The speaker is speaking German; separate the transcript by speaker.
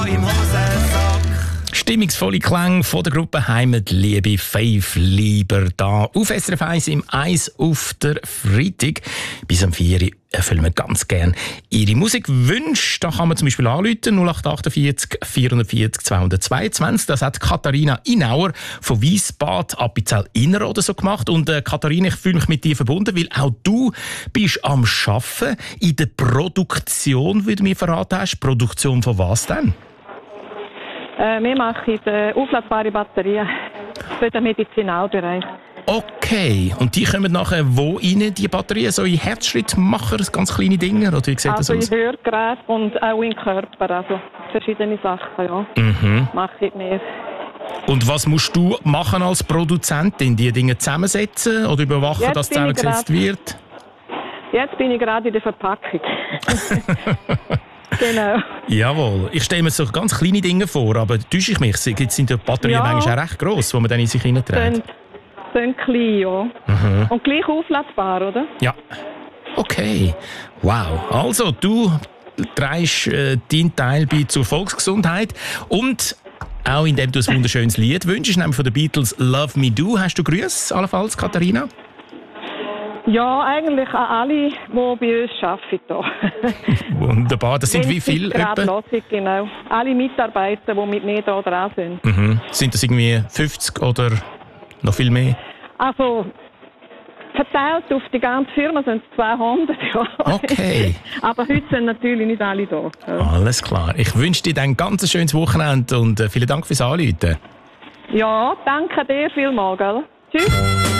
Speaker 1: Im Hosensack.
Speaker 2: Stimmungsvolle Klänge von der Gruppe Heimatliebe 5 lieber da. Auf SRF 1 im Eis auf der Freitag. Bis am 4 Uhr erfüllen wir ganz gerne Ihre Musikwünsche. Da kann man zum Beispiel anrufen 0848 440 222. Das hat Katharina Inauer von Wiesbad Appenzell Innerrhoden so gemacht. Und Katharina, ich fühle mich mit dir verbunden, weil auch du bist am Arbeiten in der Produktion, wie du mir verraten hast. Produktion von was denn?
Speaker 3: Wir machen aufladbare Batterien für den Medizinalbereich.
Speaker 2: Okay, und die kommen nachher wo rein, die Batterien? So in Herzschrittmacher, ganz kleine Dinge? Oder wie sieht das aus?
Speaker 3: Also in Hörgeräte und auch in Körper, also verschiedene Sachen, ja. Mache ich mehr.
Speaker 2: Und was musst du machen als Produzentin? Die Dinge zusammensetzen oder überwachen,
Speaker 3: Jetzt
Speaker 2: dass zusammengesetzt wird?
Speaker 3: Jetzt bin ich gerade in der Verpackung. Genau.
Speaker 2: Jawohl. Ich stelle mir so ganz kleine Dinge vor, aber täusche ich mich? Jetzt sind die Batterien manchmal auch recht gross, die man dann in sich hineinträgt.
Speaker 3: Sind klein, ja. Und gleich aufladbar, oder?
Speaker 2: Ja. Okay. Wow. Also, du trägst deinen Teil bei zur Volksgesundheit und auch indem du ein wunderschönes Lied wünschst, nämlich von den Beatles «Love Me Do». Hast du Grüße, allenfalls, Katharina?
Speaker 3: Ja, eigentlich an alle, die bei uns arbeiten.
Speaker 2: Wunderbar. Das sind wie viele?
Speaker 3: Genau. Alle Mitarbeiter, die mit mir hier dran sind.
Speaker 2: Sind das irgendwie 50 oder noch viel mehr?
Speaker 3: Also, verteilt auf die ganze Firma sind es 200. Ja.
Speaker 2: Okay.
Speaker 3: Aber heute sind natürlich nicht alle da. Ja.
Speaker 2: Alles klar. Ich wünsche dir ein ganz schönes Wochenende und vielen Dank fürs Anrufen.
Speaker 3: Ja, danke dir vielmals. Gell? Tschüss.